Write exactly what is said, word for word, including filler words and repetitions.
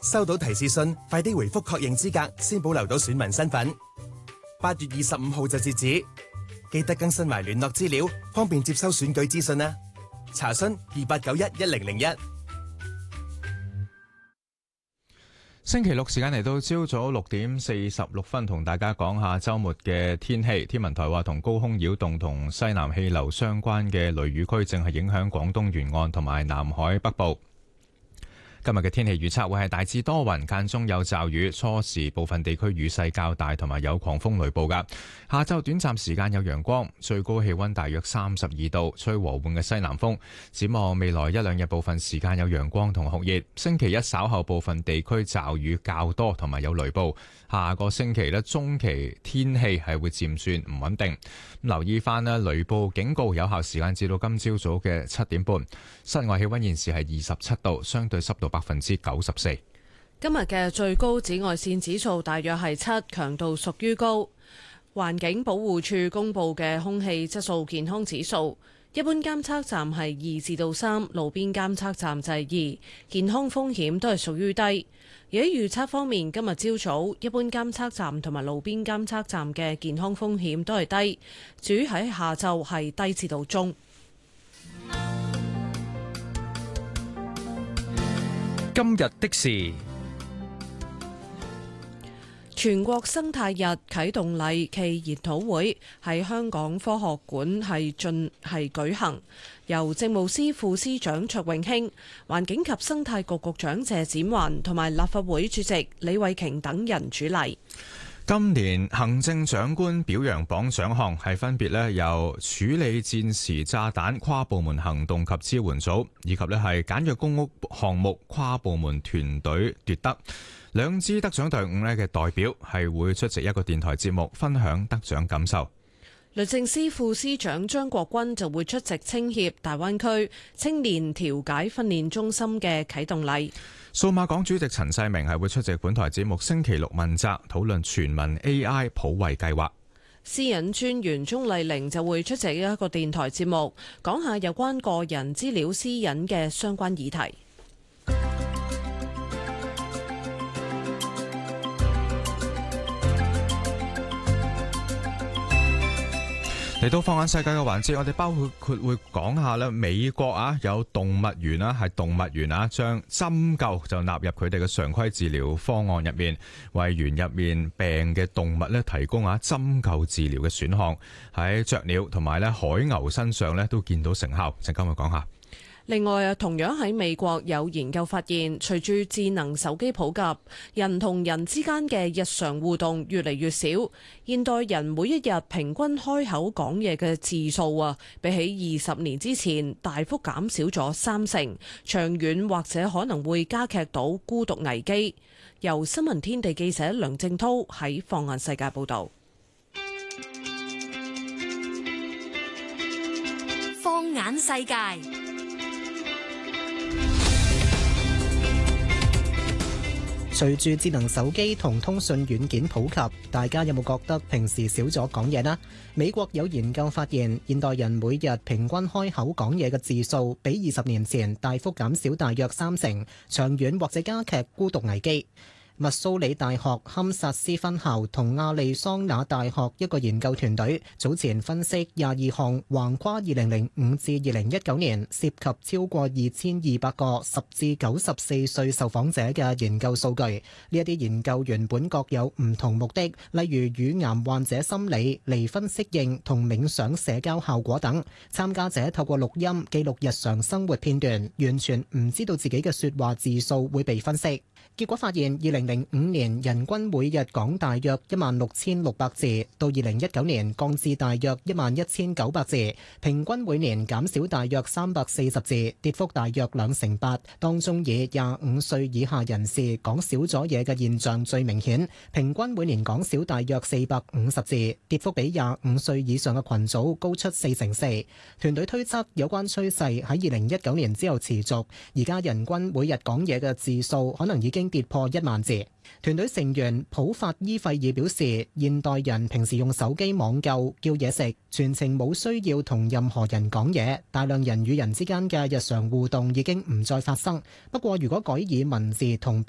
收到提示信，快啲回覆確認資格，先保留到選民身份。八月二十五號就截止，記得更新埋聯絡資料，方便接收選舉資訊啦。查詢二八九一一零零一。 星期六時間嚟到朝早六點四十六分，同大家講下週末嘅天氣。天文台話，同高空擾動同西南氣流相關嘅雷雨區正係影響廣東沿岸同埋南海北部。今日嘅天氣預測會係大致多雲，間中有驟雨，初時部分地區雨勢較大，同埋有狂風雷暴㗎。下晝短暫時間有陽光，最高氣溫大約三十二度，吹和緩嘅西南風。展望未來一兩日部分時間有陽光同酷熱，星期一稍後部分地區驟雨較多，同埋有雷暴。下個星期呢，中期天氣係會漸轉唔穩定。留意翻呢，雷暴警告有效時間至到今朝早嘅七點半。室外氣溫現時係二十七度，相對濕度百分之九十四。 今日嘅最高紫外線指數大約係七，強度屬於高。環境保護署公布嘅空氣質素健康指數，一般監測站係二至到三，路邊監測站就係二，健康風險都係屬於低。而喺預測方面，今日朝早一般監測站同埋路邊監測站嘅健康風險都係低，至於喺下晝係低至到中。 今日的事， 全國生態日啟動禮暨研討會喺香港科學館係進係舉行，由政務司副司長卓永興、環境及生態局局長謝展寰同埋立法會主席李慧瓊等人主禮。 今年行政長官表揚榜獎項係分別咧由處理戰時炸彈跨部門行動及支援組以及咧係簡約公屋項目跨部門團隊奪得。兩支得獎隊伍咧嘅代表係會出席一個電台節目，分享得獎感受。 律政司副司長張國軍就會出席青協大灣區青年調解訓練中心嘅啟動禮。 數碼港主席陳世明係會出席本台節目星期六問責，討論全民 A I 普惠計劃。 私隱專員鍾麗玲就會出席一個電台節目，講下有關個人資料私隱嘅相關議題。 嚟到放眼世界嘅環節，我哋包括會講下咧，美國啊有動物園啦，係動物園啊，將針灸就納入佢哋嘅常規治療方案入面，為園入面病嘅動物咧提供啊針灸治療嘅選項，喺雀鳥同埋咧海牛身上咧都見到成效。陣間會講下。 另外啊，同樣喺美國有研究發現，隨住智能手機普及，人同人之間嘅日常互動越嚟越少。現代人每一日平均開口講嘢嘅字數啊，比起二十年之前大幅減少咗三成，長遠或者可能會加劇到孤獨危機。由新聞天地記者梁正濤喺放眼世界報道。 放眼世界。 隨住智能手機同通訊軟件普及，大家有冇覺得平時少咗講嘢呢？美國有研究發現，現代人每日平均開口講嘢嘅字數比二十年前大幅減少大約三成，長遠或者加劇孤獨危機。密蘇里大學堪薩斯分校同亞利桑那大學一個研究團隊早前分析廿二項橫跨二零零五至二零一九年涉及超過二千二百個十至九十四歲受訪者嘅研究數據。呢一啲研究原本各有唔同目的，例如乳癌患者心理、離婚適應同冥想社交效果等。參加者透過錄音記錄日常生活片段，完全唔知道自己嘅說話字數會被分析。結果發現，二零零五年人均每日講大約一萬六千六百字，到二零一九年降至大約一萬一千九百字，平均每年減少大約三百四十字，跌幅大約兩成八。當中以廿五歲以下人士講少咗嘢嘅現象最明顯，平均每年講少大約四百五十字，跌幅比廿五歲以上嘅群組高出四成四。團隊推測有關趨勢喺二零一九年之後持續，而家人均每日講嘢嘅字數可能已經跌破一萬字。團隊成員普法伊費爾表示，現代人平時用手機網購、叫嘢食，全程冇需要同任何人講嘢，大量人與人之間嘅日常互動已經唔再發生。不過如果改以文字同